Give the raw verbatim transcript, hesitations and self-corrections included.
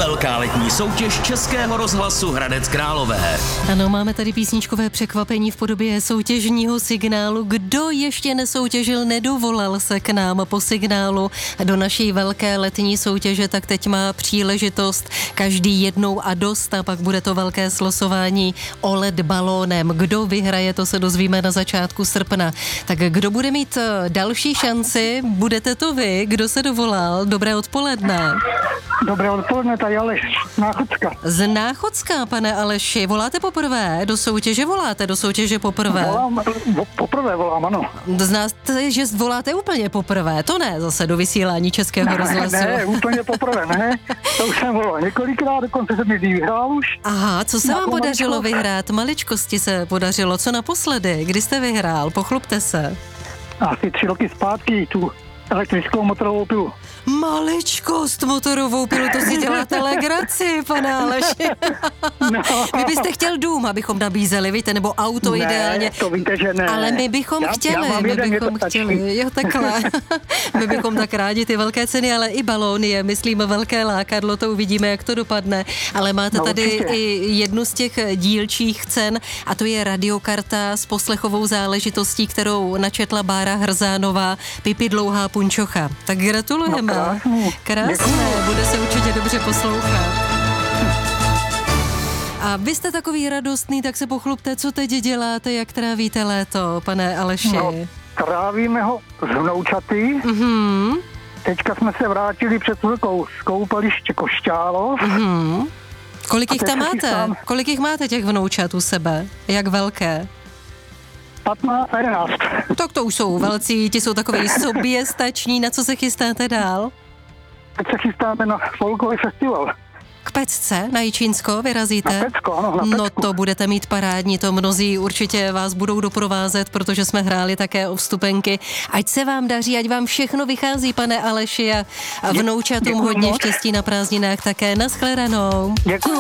Velká letní soutěž Českého rozhlasu Hradec Králové. Ano, máme tady písničkové překvapení v podobě soutěžního signálu. Kdo ještě nesoutěžil, nedovolal se k nám po signálu do naší velké letní soutěže, tak teď má příležitost každý jednou a dost a pak bude to velké slosování o led balónem. Kdo vyhraje, to se dozvíme na začátku srpna. Tak kdo bude mít další šanci, budete to vy, kdo se dovolal. Dobré odpoledne. Dobré odpoledne, tady Aleš z Náchodska. Z Náchodska, pane Aleši. Voláte poprvé? Do soutěže voláte? Do soutěže poprvé? Volám, poprvé volám, ano. Znáte, že voláte úplně poprvé? To ne, zase do vysílání Českého ne, rozhlasu. Ne, úplně poprvé, ne. To už jsem volal několikrát, dokonce jsem někdy vyhrál už. Aha, co se Na vám podařilo maličkost. vyhrát? Maličkosti se podařilo. Co naposledy? Kdy jste vyhrál? Pochlupte se. Asi tři roky zpátky tu elektrickou motorovou pilu. Maličkost motorovou pilu, to si děláte legraci, pane Aleši. No. Vy byste chtěl dům, abychom nabízeli, víte, nebo auto Ne, ideálně. to víte, že ne. Ale my bychom Já- chtěli, já mám my jeden, je to bychom stačí. chtěli, jo takhle. My bychom tak rádi ty velké ceny, ale i balóny je, myslím, velké lákadlo, to uvidíme, jak to dopadne. Ale máte No, tady určitě. i jednu z těch dílčích cen a to je radiokarta s poslechovou záležitostí, kterou načetla Bára Hrzánová, Pipi Dlouhá punčocha. Tak gratulujeme. No, krásný. Krásné, Děkuju. bude se určitě dobře poslouchat. A vy jste takový radostný, tak se pochlupte, co teď děláte, jak trávíte léto, pane Aleši. No, trávíme ho z vnoučaty. Mhm, Teďka jsme se vrátili před chvilkou z koupaliště Košťálov. mhm. Kolik A jich teď tam se máte? chystám. Kolik jich máte těch vnoučat u sebe? Jak velké? patnáct a jedenáct. Tak to už jsou velcí, ti jsou takový soběstační. Na co se chystáte dál? Teď se chystáme na folkový festival. K Pecce na Jičínsko vyrazíte? Na Pecko, ano, na No Pecku. to budete mít parádní, to mnozí určitě vás budou doprovázet, protože jsme hráli také o vstupenky. Ať se vám daří, ať vám všechno vychází, pane Aleši, a a vnoučatům děkuju hodně moc. štěstí na prázdninách také. Naschledanou. Děkuju.